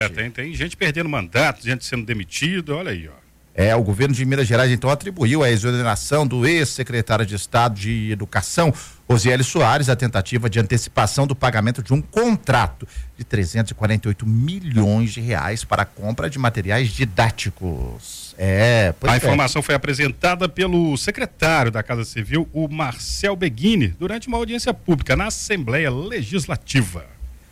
Tem gente perdendo mandato, gente sendo demitida, olha aí, ó. O governo de Minas Gerais então atribuiu a exoneração do ex-secretário de Estado de Educação, Rosieli Soares, a tentativa de antecipação do pagamento de um contrato de 348 milhões de reais para a compra de materiais didáticos. A informação foi apresentada pelo secretário da Casa Civil, o Marcel Beguini, durante uma audiência pública na Assembleia Legislativa.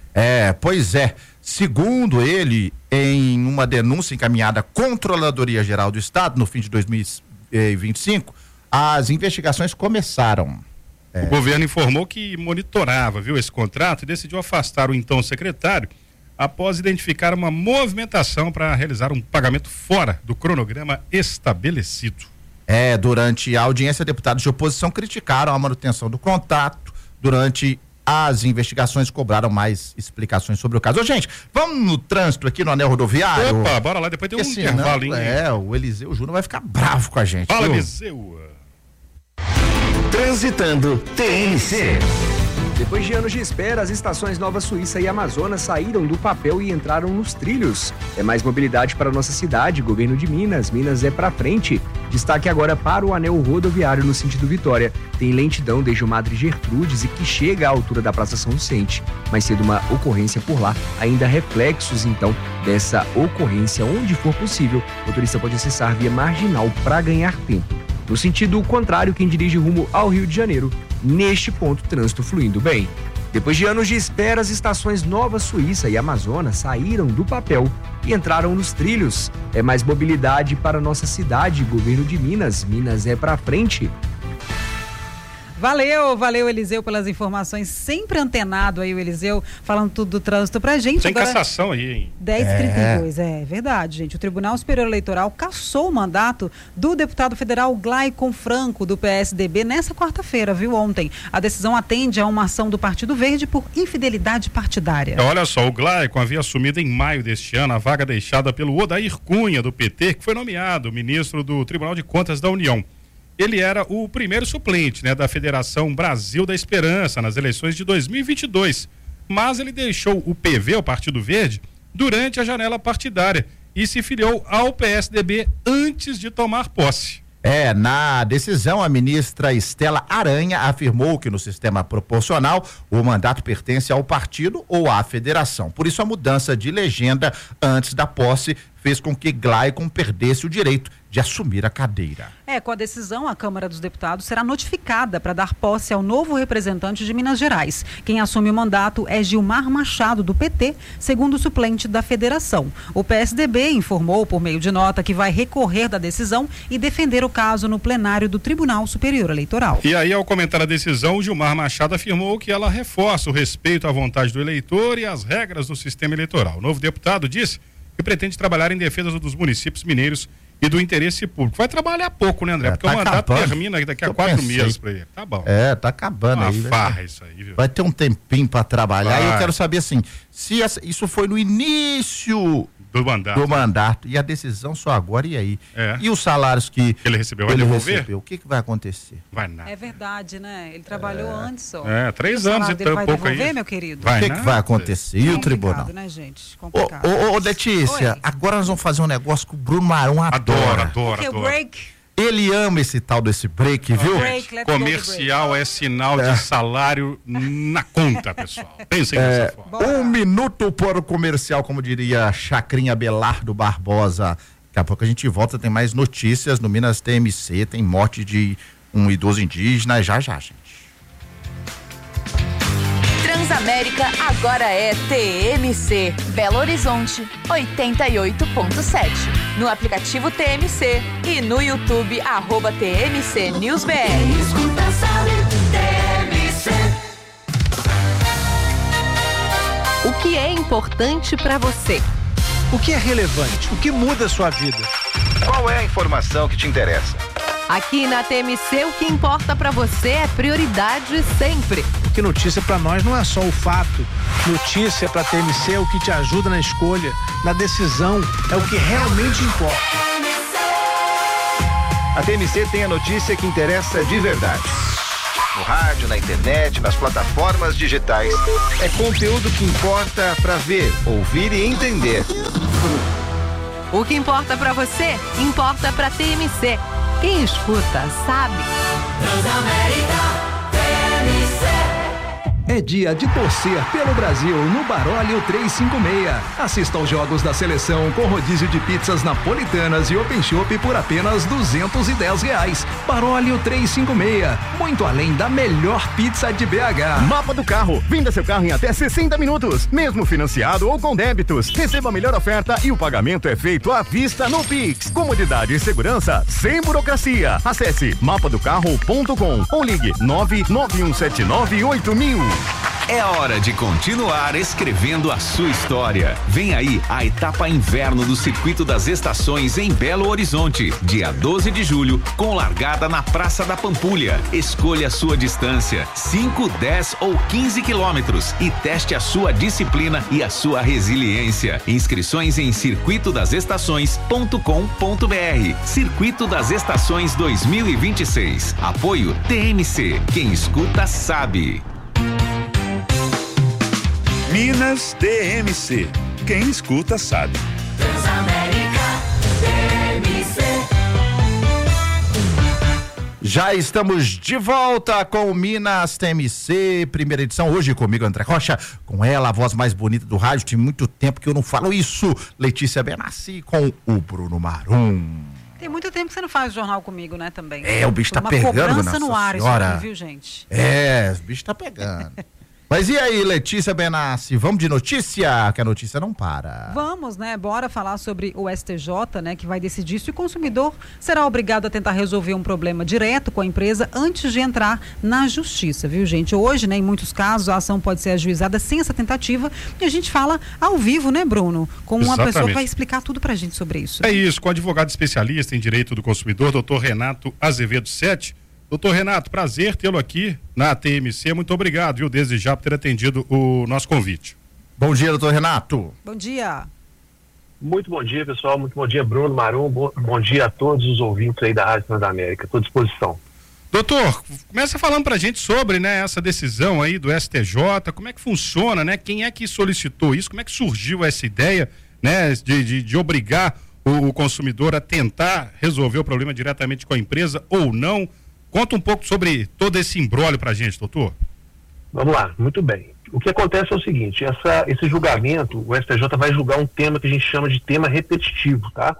Segundo ele, em uma denúncia encaminhada à Controladoria Geral do Estado no fim de 2025, as investigações começaram. O governo informou que monitorava, esse contrato e decidiu afastar o então secretário após identificar uma movimentação para realizar um pagamento fora do cronograma estabelecido. Durante a audiência, deputados de oposição criticaram a manutenção do contrato. Durante as investigações cobraram mais explicações sobre o caso. Gente, vamos no trânsito aqui no anel rodoviário? Opa, bora lá, depois tem um intervalo. O Eliseu Júnior vai ficar bravo com a gente. Fala, Eliseu. Transitando TMC. Depois de anos de espera, as estações Nova Suíça e Amazonas saíram do papel e entraram nos trilhos. É mais mobilidade para a nossa cidade, governo de Minas. Minas é pra frente. Destaque agora para o anel rodoviário no sentido Vitória. Tem lentidão desde o Madre Gertrudes e que chega à altura da Praça São Vicente. Mais cedo uma ocorrência por lá. Ainda reflexos, então, dessa ocorrência. Onde for possível, o motorista pode acessar via marginal para ganhar tempo. No sentido contrário, quem dirige rumo ao Rio de Janeiro, neste ponto, trânsito fluindo bem. Depois de anos de espera, as estações Nova Suíça e Amazonas saíram do papel e entraram nos trilhos. É mais mobilidade para nossa cidade, governo de Minas. Minas é pra frente. Valeu, Eliseu, pelas informações. Sempre antenado aí o Eliseu, falando tudo do trânsito pra gente. Tem cassação aí, hein? 10h32, é verdade, gente. O Tribunal Superior Eleitoral cassou o mandato do deputado federal Glaicon Franco, do PSDB, nessa quarta-feira, ontem. A decisão atende a uma ação do Partido Verde por infidelidade partidária. Olha só, o Glaicon havia assumido em maio deste ano a vaga deixada pelo Odair Cunha, do PT, que foi nomeado ministro do Tribunal de Contas da União. Ele era o primeiro suplente, da Federação Brasil da Esperança nas eleições de 2022, mas ele deixou o PV, o Partido Verde, durante a janela partidária e se filiou ao PSDB antes de tomar posse. Na decisão, a ministra Estela Aranha afirmou que no sistema proporcional o mandato pertence ao partido ou à federação. Por isso, a mudança de legenda antes da posse fez com que Glaicon perdesse o direito de assumir a cadeira. Com a decisão, a Câmara dos Deputados será notificada para dar posse ao novo representante de Minas Gerais. Quem assume o mandato é Gilmar Machado, do PT, segundo suplente da federação. O PSDB informou por meio de nota que vai recorrer da decisão e defender o caso no plenário do Tribunal Superior Eleitoral. E aí, ao comentar a decisão, o Gilmar Machado afirmou que ela reforça o respeito à vontade do eleitor e às regras do sistema eleitoral. O novo deputado disse que pretende trabalhar em defesa dos municípios mineiros e do interesse público. Vai trabalhar pouco, né, André? Porque o mandato termina daqui a 4 meses para ele. Tá bom. Tá acabando aí. Farra isso aí, viu? Vai ter um tempinho para trabalhar. E eu quero saber assim, se isso foi no início do mandato e a decisão só agora, e aí? E os salários que ele recebeu, vai devolver? O que vai acontecer? Vai nada. É verdade, né? Ele trabalhou antes só. 3 anos e tão pouco aí. Vai, meu querido? O que vai acontecer? E o tribunal? Né, gente? Complicado. Ô, Letícia, agora nós vamos fazer um negócio que o Bruno Marão adora. O break. Ele ama esse tal desse break, viu? Comercial é sinal de salário na conta, pessoal. Pensem dessa forma. 1 minuto para o comercial, como diria Chacrinha Belardo Barbosa. Daqui a pouco a gente volta, tem mais notícias no Minas TMC, tem morte de um idoso indígena, já, gente. Transamérica agora é TMC, Belo Horizonte 88.7. No aplicativo TMC e no YouTube @TMC NewsBR. O que é importante para você? O que é relevante? O que muda a sua vida? Qual é a informação que te interessa? Aqui na TMC, o que importa para você é prioridade sempre. Porque notícia para nós não é só o fato. Notícia para TMC é o que te ajuda na escolha, na decisão, é o que realmente importa. A TMC tem a notícia que interessa de verdade. no rádio, na internet, nas plataformas digitais. É conteúdo que importa para ver, ouvir e entender. O que importa pra você, importa pra TMC. Quem escuta, sabe. Transamérica TMC. É dia de torcer pelo Brasil no Baróleo 356. Assista aos jogos da seleção com rodízio de pizzas napolitanas e open shop por apenas R$210. Baróleo 356, muito além da melhor pizza de BH. Mapa do carro, venda seu carro em até 60 minutos, mesmo financiado ou com débitos. Receba a melhor oferta e o pagamento é feito à vista no Pix. Comodidade e segurança sem burocracia. Acesse mapadocarro.com ou ligue 991798000. É hora de continuar escrevendo a sua história. Vem aí a etapa inverno do Circuito das Estações em Belo Horizonte, dia 12 de julho, com largada na Praça da Pampulha. Escolha a sua distância, 5, 10 ou 15 quilômetros e teste a sua disciplina e a sua resiliência. Inscrições em circuitodasestações.com.br. Circuito das Estações 2026. Apoio TMC. Quem escuta sabe. Minas TMC. Quem escuta sabe. Transamérica TMC. Já estamos de volta com o Minas TMC, primeira edição, hoje comigo, André Rocha, com ela, a voz mais bonita do rádio, tem muito tempo que eu não falo isso, Letícia Benassi, com o Bruno Marum. Tem muito tempo que você não faz jornal comigo, né, também. O bicho tá pegando, cobrança no ar, senhora. isso aqui, viu, gente? O bicho tá pegando. Mas e aí, Letícia Benassi, vamos de notícia? Que a notícia não para. Vamos, né? Bora falar sobre o STJ, né? Que vai decidir se o consumidor será obrigado a tentar resolver um problema direto com a empresa antes de entrar na justiça, viu, gente? Hoje, né, em muitos casos, a ação pode ser ajuizada sem essa tentativa e a gente fala ao vivo, né, Bruno? Com uma pessoa que vai explicar tudo pra gente sobre isso. É isso, com o advogado especialista em direito do consumidor, doutor Renato Azevedo Sete. Doutor Renato, prazer tê-lo aqui na TMC, muito obrigado, viu, desde já por ter atendido o nosso convite. Bom dia, doutor Renato. Bom dia. Muito bom dia, pessoal, muito bom dia, Bruno Marum, bom dia a todos os ouvintes aí da Rádio Transamérica, estou à disposição. Doutor, começa falando pra gente sobre, né, essa decisão aí do STJ, como é que funciona, né, quem é que solicitou isso, como é que surgiu essa ideia, né, de obrigar o consumidor a tentar resolver o problema diretamente com a empresa ou não. Conta um pouco sobre todo esse imbróglio pra gente, doutor. Vamos lá, muito bem. O que acontece é o seguinte, esse julgamento, o STJ vai julgar um tema que a gente chama de tema repetitivo, tá?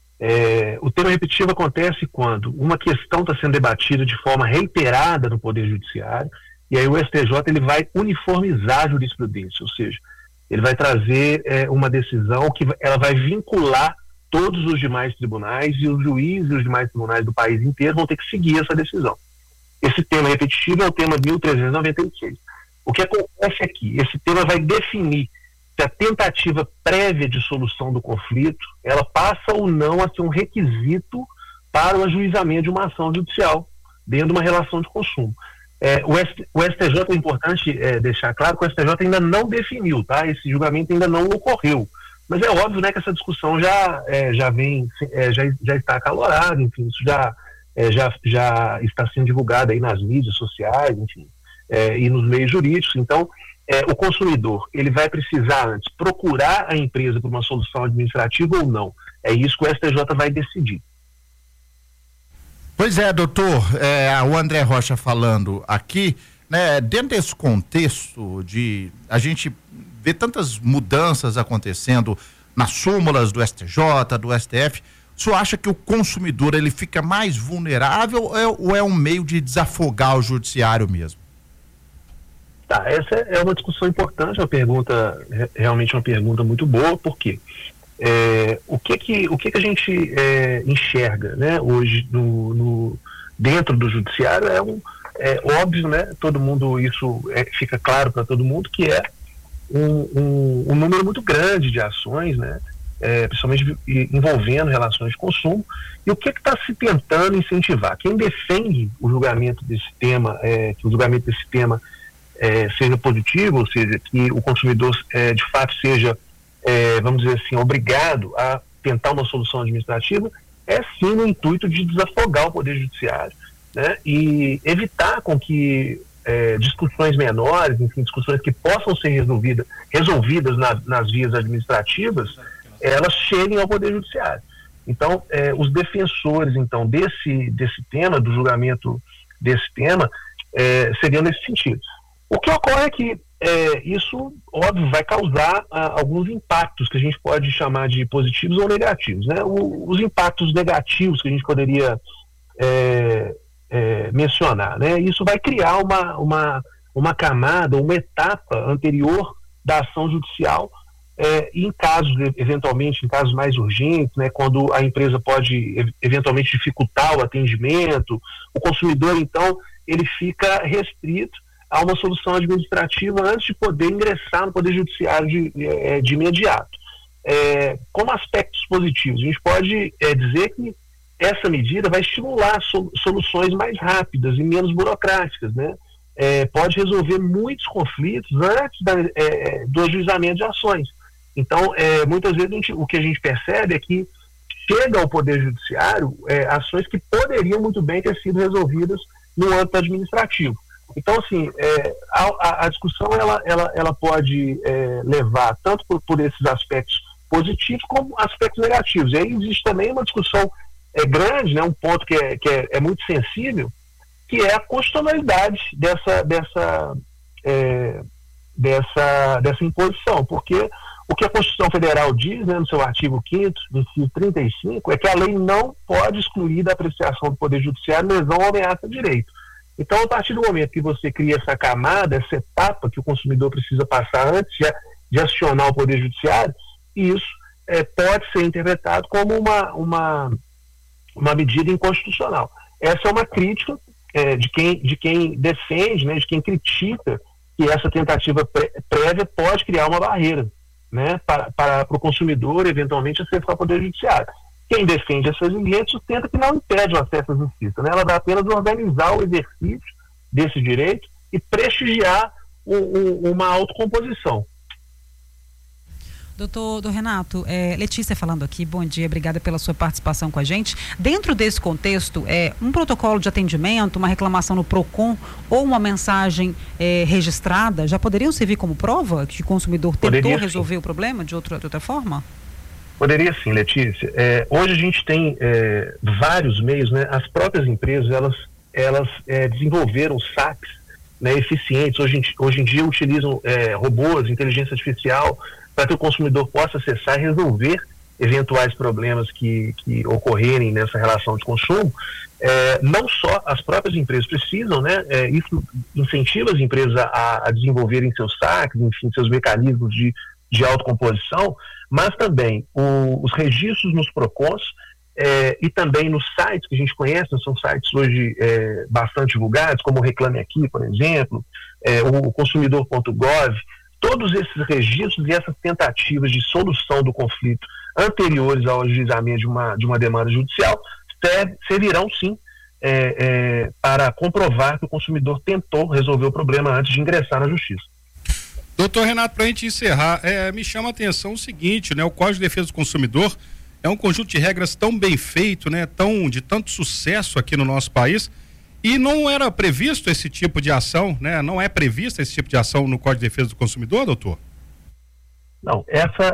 O tema repetitivo acontece quando uma questão está sendo debatida de forma reiterada no Poder Judiciário, e aí o STJ ele vai uniformizar a jurisprudência, ou seja, ele vai trazer uma decisão que ela vai vincular todos os demais tribunais, e os juízes e os demais tribunais do país inteiro vão ter que seguir essa decisão. Esse tema repetitivo é o tema 1396. O que acontece aqui? Esse tema vai definir se a tentativa prévia de solução do conflito, ela passa ou não a ser um requisito para o ajuizamento de uma ação judicial dentro de uma relação de consumo. O STJ, é importante deixar claro que o STJ ainda não definiu, tá? Esse julgamento ainda não ocorreu. Mas é óbvio, né, que essa discussão já está acalorada, enfim, isso já está sendo divulgado aí nas mídias sociais, enfim, e nos meios jurídicos. Então, o consumidor, ele vai precisar antes procurar a empresa por uma solução administrativa ou não. É isso que o STJ vai decidir. Pois é, doutor, o André Rocha falando aqui, né, dentro desse contexto de a gente ver tantas mudanças acontecendo nas súmulas do STJ, do STF, o senhor acha que o consumidor ele fica mais vulnerável ou é um meio de desafogar o judiciário mesmo? Tá, essa é uma discussão importante, realmente uma pergunta muito boa, porque o que a gente enxerga, né, hoje dentro do judiciário é óbvio, né, todo mundo, isso fica claro para todo mundo que é um número muito grande de ações, né, principalmente envolvendo relações de consumo. E o que está se tentando incentivar? Quem defende o julgamento desse tema, que o julgamento desse tema seja positivo, ou seja, que o consumidor de fato seja, vamos dizer assim, obrigado a tentar uma solução administrativa, é sim no intuito de desafogar o Poder Judiciário né, e evitar com que discussões menores, enfim, discussões que possam ser resolvidas nas vias administrativas, elas cheguem ao Poder Judiciário. Então, os defensores, então, desse tema, do julgamento desse tema, seriam nesse sentido. O que ocorre é que isso, óbvio, vai causar alguns impactos que a gente pode chamar de positivos ou negativos, né? Os impactos negativos que a gente poderia mencionar, né? Isso vai criar uma camada, uma etapa anterior da ação judicial, em casos, eventualmente, em casos mais urgentes, né? Quando a empresa pode eventualmente dificultar o atendimento, o consumidor, então, ele fica restrito a uma solução administrativa antes de poder ingressar no Poder Judiciário de imediato. Como aspectos positivos, a gente pode dizer que essa medida vai estimular soluções mais rápidas e menos burocráticas, né? Pode resolver muitos conflitos antes do ajuizamento de ações. Então, muitas vezes o que a gente percebe é que chega ao Poder Judiciário ações que poderiam muito bem ter sido resolvidas no âmbito administrativo. Então, assim, a discussão ela pode levar tanto por esses aspectos positivos como aspectos negativos. E aí existe também uma discussão grande, né, um ponto que é muito sensível, que é a constitucionalidade dessa imposição, porque o que a Constituição Federal diz, né, no seu artigo 5º, inciso 35, é que a lei não pode excluir da apreciação do Poder Judiciário lesão ou ameaça de direito. Então, a partir do momento que você cria essa camada, essa etapa que o consumidor precisa passar antes de acionar o Poder Judiciário, isso pode ser interpretado como uma medida inconstitucional. Essa é uma crítica de quem defende, né, de quem critica que essa tentativa prévia pode criar uma barreira, né, para o consumidor, eventualmente, acessar o Poder Judiciário. Quem defende essas exigências sustenta que não impede o acesso à justiça, né? Ela vai apenas organizar o exercício desse direito e prestigiar uma autocomposição. Doutor Renato, Letícia falando aqui, bom dia, obrigada pela sua participação com a gente. Dentro desse contexto, um protocolo de atendimento, uma reclamação no PROCON ou uma mensagem registrada já poderiam servir como prova que o consumidor tentou resolver o problema de outra forma? Poderia sim, Letícia. Hoje a gente tem vários meios, né? As próprias empresas, elas desenvolveram saques, né, eficientes. Hoje em dia utilizam robôs, inteligência artificial, para que o consumidor possa acessar e resolver eventuais problemas que ocorrerem nessa relação de consumo. Não só as próprias empresas precisam, né? Isso incentiva as empresas a desenvolverem seus saques, enfim, seus mecanismos de autocomposição, mas também os registros nos PROCONs e também nos sites que a gente conhece, são sites hoje bastante divulgados, como o Reclame Aqui, por exemplo, o consumidor.gov. Todos esses registros e essas tentativas de solução do conflito anteriores ao ajuizamento de uma demanda judicial servirão sim para comprovar que o consumidor tentou resolver o problema antes de ingressar na justiça. Doutor Renato, para a gente encerrar, me chama a atenção o seguinte, né? O Código de Defesa do Consumidor é um conjunto de regras tão bem feito, né? De tanto sucesso aqui no nosso país, e não era previsto esse tipo de ação, né? Não é previsto esse tipo de ação no Código de Defesa do Consumidor, doutor? Não, essa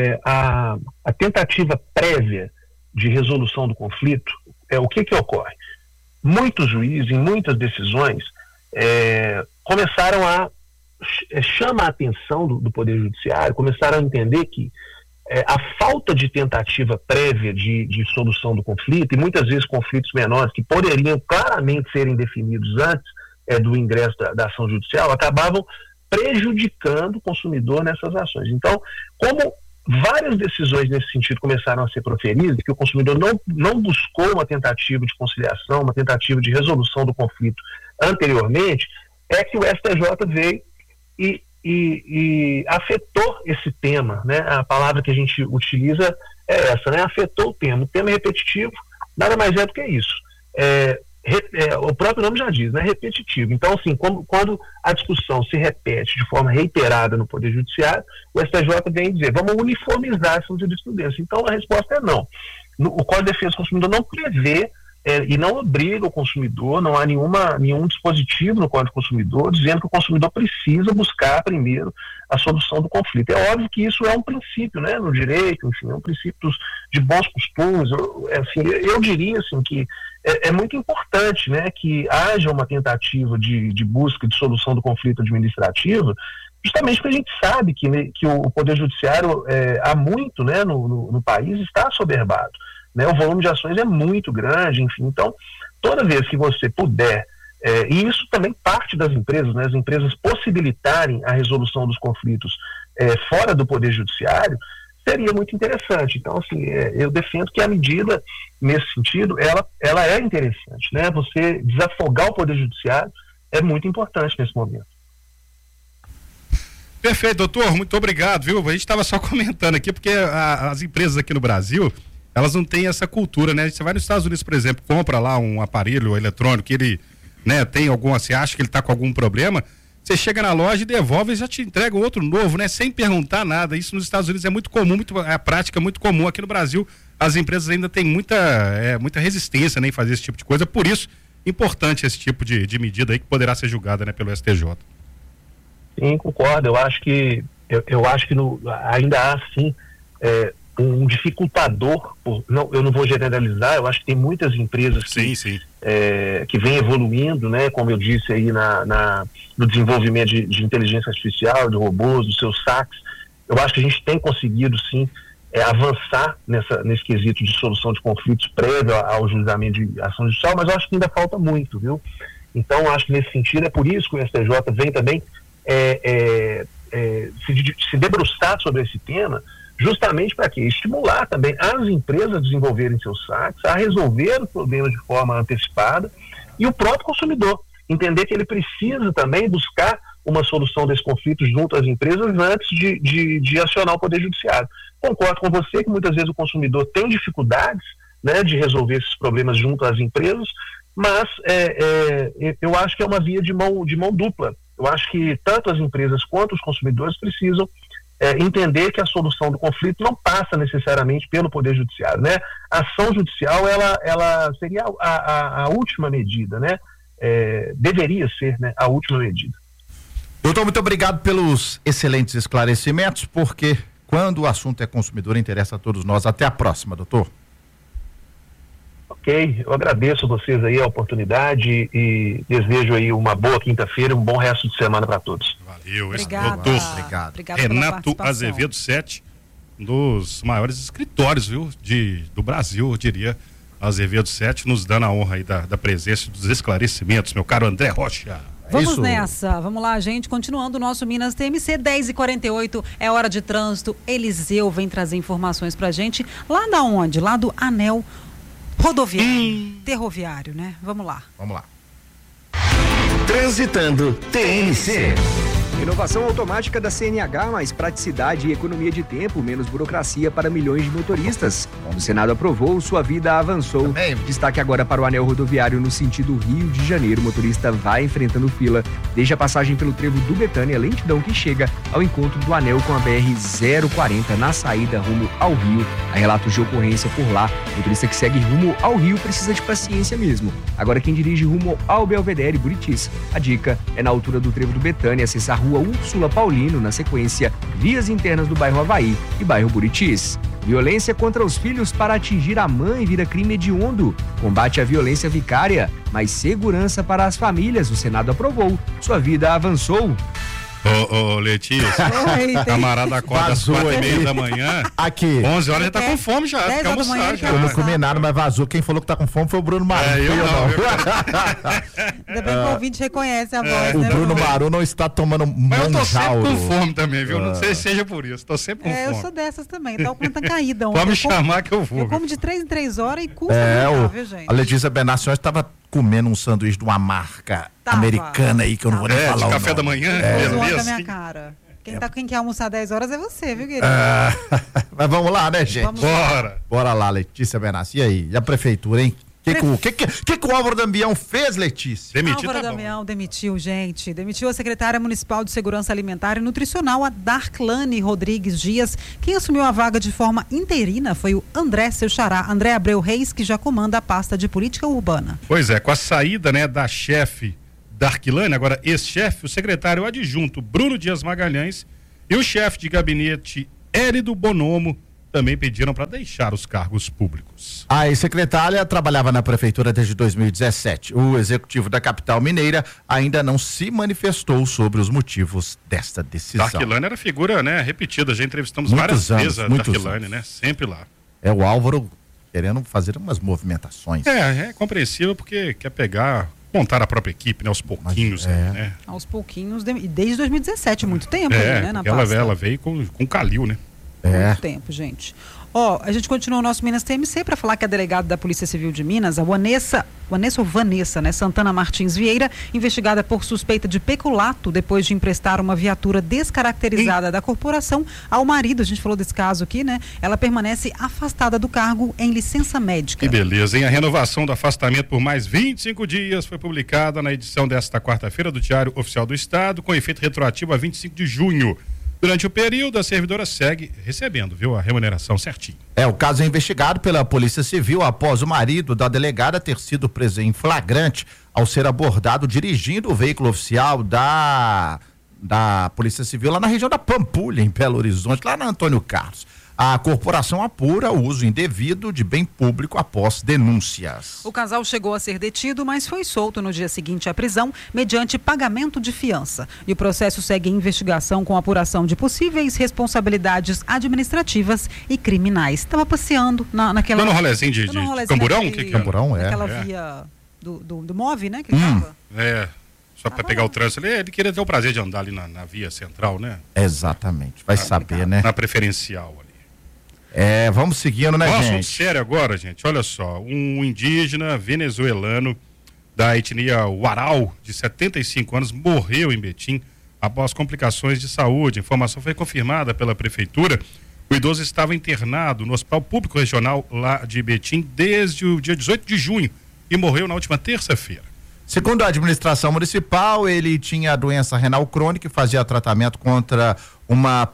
a tentativa prévia de resolução do conflito, o que ocorre? Muitos juízes, em muitas decisões, começaram a chama a atenção do Poder Judiciário, começaram a entender que a falta de tentativa prévia de solução do conflito, e muitas vezes conflitos menores que poderiam claramente serem definidos antes do ingresso da ação judicial, acabavam prejudicando o consumidor nessas ações. Então, como várias decisões nesse sentido começaram a ser proferidas, que o consumidor não buscou uma tentativa de conciliação, uma tentativa de resolução do conflito anteriormente, é que o STJ veio e afetou esse tema, né? A palavra que a gente utiliza é essa, né? Afetou o tema. O tema é repetitivo, nada mais é do que isso. O próprio nome já diz, né? Repetitivo. Então, assim, quando a discussão se repete de forma reiterada no Poder Judiciário, o STJ vem dizer, vamos uniformizar essa jurisprudência. Então, a resposta é não. O Código de Defesa do Consumidor não prevê e não obriga o consumidor, não há nenhum dispositivo no Código do Consumidor dizendo que o consumidor precisa buscar primeiro a solução do conflito. É óbvio que isso é um princípio, né, no direito, enfim, é um princípio de bons costumes. Eu diria assim, que é muito importante, né, que haja uma tentativa de busca de solução do conflito administrativo, justamente porque a gente sabe que o Poder Judiciário há muito, né, no país está assoberbado. Né, o volume de ações é muito grande, enfim, então toda vez que você puder, e isso também parte das empresas, né, as empresas possibilitarem a resolução dos conflitos fora do Poder Judiciário, seria muito interessante. Então, assim, eu defendo que a medida, nesse sentido, ela é interessante, né, você desafogar o Poder Judiciário é muito importante nesse momento. Perfeito, doutor, muito obrigado, viu? A gente estava só comentando aqui, porque as empresas aqui no Brasil, elas não têm essa cultura, né? Você vai nos Estados Unidos, por exemplo, compra lá um aparelho eletrônico que ele, né, tem você acha que ele está com algum problema, você chega na loja e devolve e já te entrega outro novo, né? Sem perguntar nada. Isso nos Estados Unidos é muito comum, a prática é muito comum. Aqui no Brasil, as empresas ainda têm muita resistência, né, em fazer esse tipo de coisa. Por isso, importante esse tipo de medida aí que poderá ser julgada, né, pelo STJ. Sim, concordo. Eu acho que ainda há, sim, um dificultador, eu não vou generalizar, eu acho que tem muitas empresas que vêm evoluindo, né, como eu disse aí no desenvolvimento de inteligência artificial, de robôs, dos seus saques. Eu acho que a gente tem conseguido, sim, avançar nesse quesito de solução de conflitos prévio ao julgamento de ação judicial, mas eu acho que ainda falta muito, viu? Então, eu acho que nesse sentido, é por isso que o STJ vem também se debruçar sobre esse tema, justamente para quê? Estimular também as empresas a desenvolverem seus saques, a resolver os problemas de forma antecipada, e o próprio consumidor entender que ele precisa também buscar uma solução desse conflito junto às empresas antes de acionar o Poder Judiciário. Concordo com você que muitas vezes o consumidor tem dificuldades, né, de resolver esses problemas junto às empresas, mas eu acho que é uma via de mão dupla. Eu acho que tanto as empresas quanto os consumidores precisam entender que a solução do conflito não passa necessariamente pelo Poder Judiciário, né? A ação judicial, ela seria a última medida, né? Deveria ser, né, a última medida. Doutor, muito obrigado pelos excelentes esclarecimentos, porque quando o assunto é consumidor, interessa a todos nós. Até a próxima, doutor. Ok, eu agradeço a vocês aí a oportunidade e desejo aí uma boa quinta-feira e um bom resto de semana para todos. Valeu, doutor. Obrigado. Renato Azevedo 7, um dos maiores escritórios, viu, do Brasil, eu diria. Azevedo 7, nos dando a honra aí da presença, dos esclarecimentos, meu caro André Rocha. Vamos nessa, vamos lá, gente, continuando o nosso Minas TMC, 10h48, é hora de trânsito. Eliseu vem trazer informações pra gente, lá da onde? Lá do Anel Rodoviário, Ferroviário, né? Vamos lá. Transitando TMC. Inovação automática da CNH, mais praticidade e economia de tempo, menos burocracia para milhões de motoristas. O Senado aprovou, sua vida avançou. Destaque agora para o anel rodoviário no sentido Rio de Janeiro. O motorista vai enfrentando fila, desde a passagem pelo trevo do Betânia, lentidão que chega ao encontro do anel com a BR-040 na saída rumo ao Rio. Há relatos de ocorrência por lá. O motorista que segue rumo ao Rio precisa de paciência mesmo. Agora quem dirige rumo ao Belvedere e Buritis, a dica é na altura do trevo do Betânia, acessar Rua Úrsula Paulino, na sequência, vias internas do bairro Havaí e bairro Buritis. Violência contra os filhos para atingir a mãe vira crime hediondo. Combate à violência vicária, mais segurança para as famílias. O Senado aprovou. Sua vida avançou. Ô, Letícia, camarada acorda às 4h30 da manhã. Aqui. 11 horas já tá com fome já. Fica almoçar já. Eu não comi nada, mas vazou. Quem falou que tá com fome foi o Bruno Maru. Ainda bem que o ouvinte reconhece a voz, o né? Bruno Maru não está tomando mas eu tô sempre com fome também, viu? Não sei se seja por isso. Tô sempre com fome. Eu sou dessas também. Tá com tanta caída ontem. Pode me chamar que eu vou. Eu como de 3 em 3 horas e custa muito, viu, gente? A Letícia Benassi estava comendo um sanduíche de uma marca americana aí, que eu não vou nem falar. De café da manhã? Da minha cara. Quem quer almoçar 10 horas é você, viu, querido? Mas vamos lá, né, gente? Bora. Bora lá, Letícia Benassi. E aí? E a prefeitura, hein? O que o Álvaro Damião fez, Letícia? Álvaro Damião demitiu, gente. Demitiu a secretária municipal de Segurança Alimentar e Nutricional, a Darclane Rodrigues Dias. Quem assumiu a vaga de forma interina foi o André, seu xará, André Abreu Reis, que já comanda a pasta de política urbana. Pois é, com a saída, né, da chefe Darclane, agora ex-chefe, o secretário adjunto Bruno Dias Magalhães e o chefe de gabinete Hérido Bonomo também pediram para deixar os cargos públicos. A ex-secretária trabalhava na prefeitura desde 2017. O executivo da capital mineira ainda não se manifestou sobre os motivos desta decisão. Darclane era figura, né, repetida, já entrevistamos várias vezes a Darclane, né, sempre lá. É o Álvaro querendo fazer umas movimentações. É compreensível porque quer montar a própria equipe, né, aos pouquinhos, né? Aos pouquinhos, desde 2017, muito tempo, né, na pasta. Ela veio com Calil, né? Muito tempo, gente. A gente continua o nosso Minas TMC para falar que a delegada da Polícia Civil de Minas, a Vanessa, né, Santana Martins Vieira, investigada por suspeita de peculato depois de emprestar uma viatura descaracterizada da corporação ao marido. A gente falou desse caso aqui, né? Ela permanece afastada do cargo em licença médica. Que beleza, hein? A renovação do afastamento por mais 25 dias foi publicada na edição desta quarta-feira do Diário Oficial do Estado, com efeito retroativo a 25 de junho. Durante o período, a servidora segue recebendo, a remuneração certinho. O caso é investigado pela Polícia Civil após o marido da delegada ter sido preso em flagrante ao ser abordado dirigindo o veículo oficial da Polícia Civil lá na região da Pampulha, em Belo Horizonte, lá na Antônio Carlos. A corporação apura o uso indevido de bem público após denúncias. O casal chegou a ser detido, mas foi solto no dia seguinte à prisão, mediante pagamento de fiança. E o processo segue em investigação com apuração de possíveis responsabilidades administrativas e criminais. Estava passeando naquela... Dando um rolezinho de Camburão? Camburão, Naquela via do MOVE, né? Que ele tava. Só para pegar o trânsito. Ele queria ter o prazer de andar ali na via central, né? Exatamente. Vai saber, né? Na preferencial ali. Vamos seguindo, né, gente? Assunto sério agora, gente. Olha só, um indígena venezuelano da etnia Uarau, de 75 anos, morreu em Betim após complicações de saúde. A informação foi confirmada pela prefeitura. O idoso estava internado no Hospital Público Regional lá de Betim desde o dia 18 de junho e morreu na última terça-feira. Segundo a administração municipal, ele tinha doença renal crônica e fazia tratamento contra uma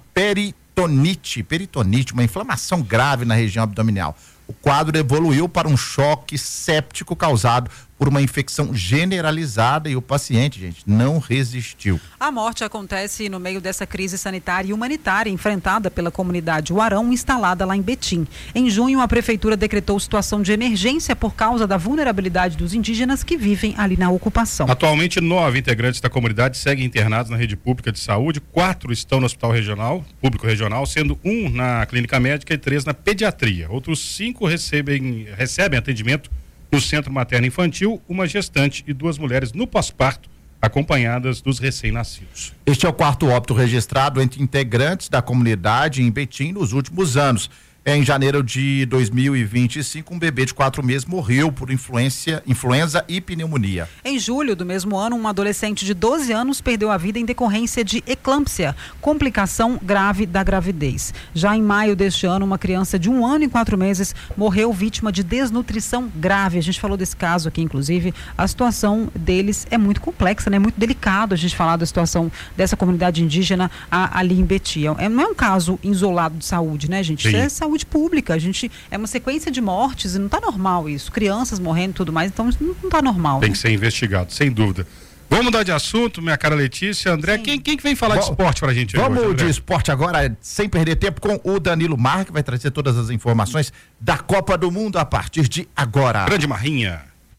peritonite, uma inflamação grave na região abdominal. O quadro evoluiu para um choque séptico causado por uma infecção generalizada e o paciente, gente, não resistiu. A morte acontece no meio dessa crise sanitária e humanitária enfrentada pela comunidade Uarão, instalada lá em Betim. Em junho, a prefeitura decretou situação de emergência por causa da vulnerabilidade dos indígenas que vivem ali na ocupação. Atualmente, 9 integrantes da comunidade seguem internados na rede pública de saúde, 4 estão no hospital público regional, sendo 1 na clínica médica e 3 na pediatria. Outros 5 recebem atendimento no Centro Materno Infantil, uma gestante e 2 mulheres no pós-parto, acompanhadas dos recém-nascidos. Este é o 4º óbito registrado entre integrantes da comunidade em Betim nos últimos anos. Em janeiro de 2025, um bebê de 4 meses morreu por influenza e pneumonia. Em julho do mesmo ano, um adolescente de 12 anos perdeu a vida em decorrência de eclâmpsia, complicação grave da gravidez. Já em maio deste ano, uma criança de 1 ano e 4 meses morreu vítima de desnutrição grave. A gente falou desse caso aqui, inclusive. A situação deles é muito complexa, né? É muito delicado a gente falar da situação dessa comunidade indígena ali em Betim. Não é um caso isolado de saúde, né, gente? Isso é saúde pública, é uma sequência de mortes e não está normal isso, crianças morrendo e tudo mais, então isso não está normal. Tem que ser investigado, sem dúvida. Vamos mudar de assunto, minha cara Letícia. André, quem que vem falar de esporte pra gente hoje? Vamos de esporte agora, sem perder tempo, com o Danilo Marques, que vai trazer todas as informações da Copa do Mundo a partir de agora. Grande Marrinha.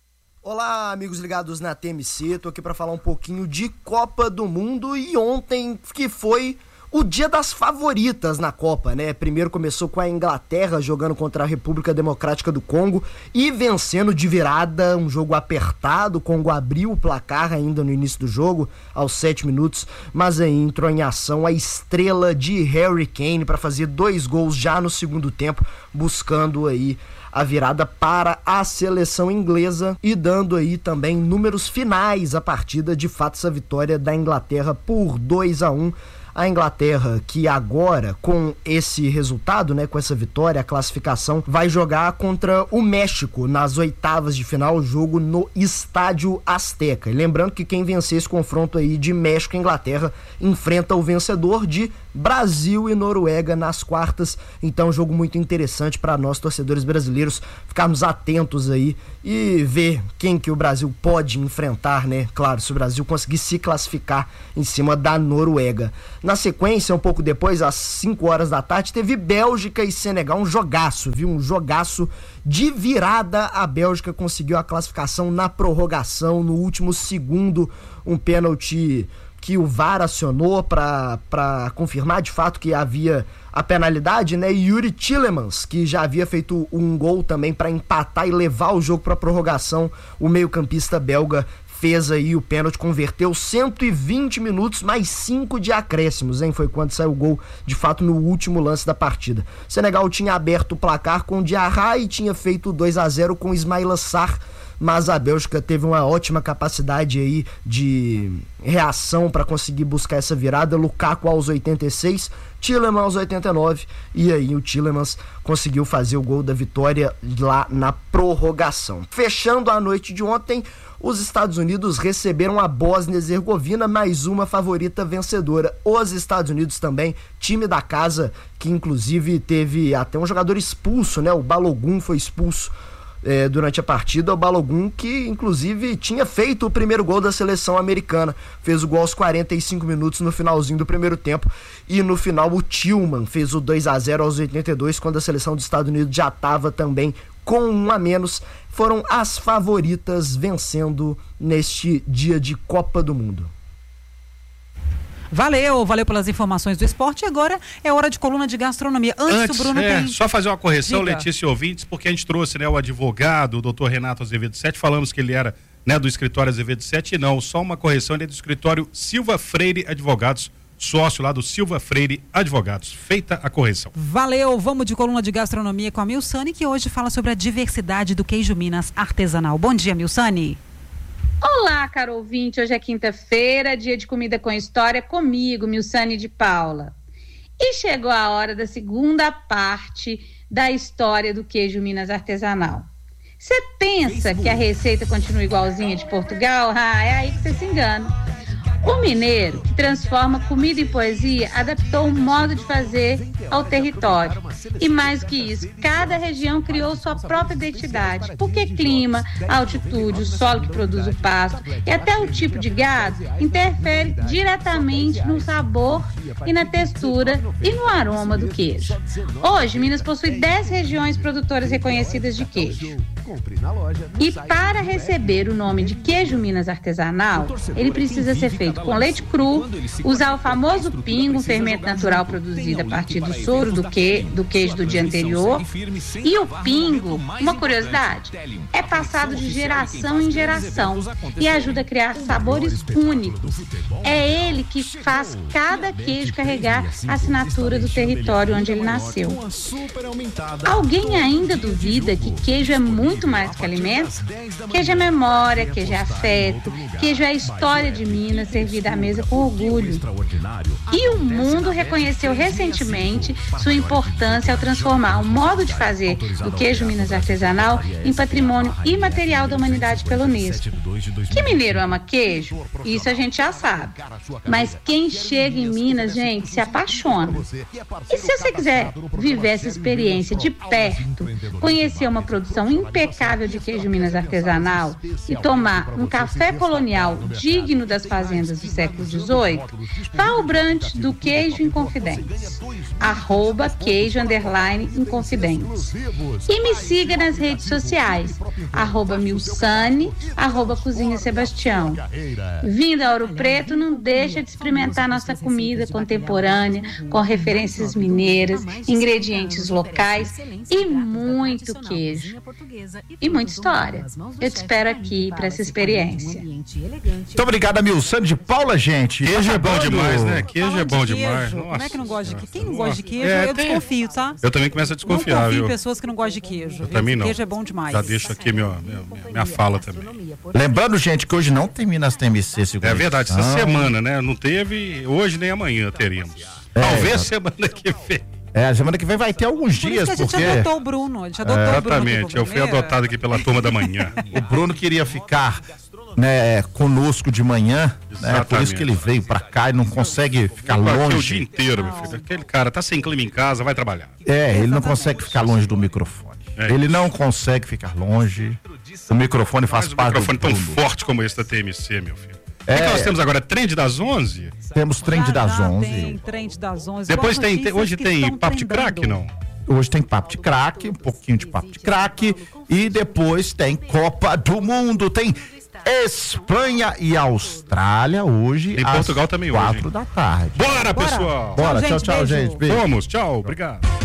Olá, amigos ligados na TMC, tô aqui para falar um pouquinho de Copa do Mundo e ontem que foi o dia das favoritas na Copa, né? Primeiro começou com a Inglaterra jogando contra a República Democrática do Congo e vencendo de virada, um jogo apertado. O Congo abriu o placar ainda no início do jogo, aos 7 minutos, mas aí entrou em ação a estrela de Harry Kane para fazer 2 gols já no segundo tempo, buscando aí a virada para a seleção inglesa e dando aí também números finais à partida. De fato, essa vitória da Inglaterra por 2-1. A Inglaterra, que agora, com esse resultado, né, com essa vitória, a classificação, vai jogar contra o México nas oitavas de final, jogo no Estádio Azteca. E lembrando que quem vencer esse confronto aí de México e Inglaterra enfrenta o vencedor de Brasil e Noruega nas quartas. Então, jogo muito interessante para nós, torcedores brasileiros, ficarmos atentos aí e ver quem que o Brasil pode enfrentar, né? Claro, se o Brasil conseguir se classificar em cima da Noruega. Na sequência, um pouco depois, às 5 horas da tarde, teve Bélgica e Senegal, um jogaço, viu? Um jogaço de virada. A Bélgica conseguiu a classificação na prorrogação, no último segundo, um pênalti que o VAR acionou para confirmar de fato que havia a penalidade, né? E Yuri Tielemans, que já havia feito um gol também para empatar e levar o jogo para prorrogação, o meio-campista belga fez aí o pênalti, converteu 120 minutos mais 5 de acréscimos, hein? Foi quando saiu o gol, de fato, no último lance da partida. Senegal tinha aberto o placar com Diarra e tinha feito 2-0 com Ismaïla Sarr, mas a Bélgica teve uma ótima capacidade aí de reação para conseguir buscar essa virada. Lukaku aos 86, Tielemans aos 89, e aí o Tielemans conseguiu fazer o gol da vitória lá na prorrogação. Fechando a noite de ontem, os Estados Unidos receberam a Bósnia e Herzegovina, mais uma favorita vencedora. Os Estados Unidos também, time da casa, que inclusive teve até um jogador expulso, né? O Balogun foi expulso durante a partida. O Balogun, que inclusive tinha feito o primeiro gol da seleção americana, fez o gol aos 45 minutos no finalzinho do primeiro tempo, e no final o Tillman fez o 2-0 aos 82, quando a seleção dos Estados Unidos já estava também com 1 a menos. Foram as favoritas vencendo neste dia de Copa do Mundo. Valeu pelas informações do esporte. Agora é hora de coluna de gastronomia. Antes o Bruno tem... Só fazer uma correção, Diga. Letícia e ouvintes, porque a gente trouxe, né, o advogado, o doutor Renato Azevedo Sete, falamos que ele era, né, do escritório Azevedo Sete, e não, só uma correção, ele é do escritório Silva Freire Advogados, sócio lá do Silva Freire Advogados. Feita a correção. Valeu, vamos de coluna de gastronomia com a Milsane, que hoje fala sobre a diversidade do queijo Minas artesanal. Bom dia, Milsane. Olá, caro ouvinte, hoje é quinta-feira, dia de comida com história, comigo, Milsane de Paula. E chegou a hora da segunda parte da história do queijo Minas artesanal. Você pensa que a receita continua igualzinha de Portugal? É aí que você se engana. O mineiro, que transforma comida em poesia, adaptou um modo de fazer ao território. E mais do que isso, cada região criou sua própria identidade, porque clima, altitude, o solo que produz o pasto e até o tipo de gado interfere diretamente no sabor e na textura e no aroma do queijo. Hoje, Minas possui 10 regiões produtoras reconhecidas de queijo. E para receber o nome de queijo Minas artesanal, ele precisa ser feito com leite cru, usar o famoso pingo, um fermento natural produzido a partir do soro do queijo do dia anterior. E o pingo, uma curiosidade, é passado de geração em geração e ajuda a criar sabores únicos. É ele que faz cada queijo carregar a assinatura do território onde ele nasceu. Alguém ainda duvida que queijo é muito mais do que alimento? Queijo é memória, queijo é afeto, queijo é a história de Minas servida à mesa com orgulho. E o mundo reconheceu recentemente sua importância ao transformar o modo de fazer do queijo Minas artesanal em patrimônio imaterial da humanidade pela Unesco. Que mineiro ama queijo? Isso a gente já sabe. Mas quem chega em Minas, gente, se apaixona. E se você quiser viver essa experiência de perto, conhecer uma produção impecável de queijo Minas artesanal e tomar um café colonial digno das fazendas do século XVIII, vá ao brunch do Queijo Inconfidentes, @queijo_inconfidentes. E me siga nas redes sociais, @Milsane, @Cozinha Sebastião. Vindo a Ouro Preto, não deixa de experimentar nossa comida contemporânea, com referências mineiras, ingredientes locais e muito queijo. e muita história. Eu te espero aqui para essa experiência. Muito obrigado, Milson de Paula, gente. Queijo é bom demais, né? Queijo é bom de demais. queijo, como é que não gosta de queijo? Quem não gosta de queijo, É, eu desconfio, tá? Eu também começo a desconfiar, Não confio viu? em pessoas que não gostam de queijo. Eu também não. Queijo é bom demais. Já deixo aqui minha fala também. Lembrando, gente, que hoje não tem Minas TMC, segunda É verdade, essa edição. semana, né? Não teve, hoje nem amanhã teríamos. Talvez semana que vem. Semana que vem vai ter alguns Por dias, isso que a gente porque... adotou o Bruno. A gente adotou o Bruno. Exatamente, eu fui adotado aqui pela turma da manhã. O Bruno queria ficar, né, conosco de manhã, né? Por isso que ele veio pra cá e não consegue ficar Aqui longe. o dia inteiro, meu filho. Aquele cara tá sem clima em casa, vai trabalhar. Ele não consegue ficar longe do microfone. Ele não consegue ficar longe. O microfone faz parte do microfone tão Bruno. forte como esse da TMC, meu filho. O que nós temos agora? Trend das 11? Temos trend das 11. Tem trend das 11. Depois Boas notícias hoje que tem estão papo de trendando. craque, não? Hoje tem papo de craque, um pouquinho de papo de craque. E depois tem Copa do Mundo. Tem Espanha e Austrália hoje. Tem Portugal também hoje, 4 da tarde. Bora, pessoal! Bora, tchau, gente. Beijo. Vamos, tchau, obrigado.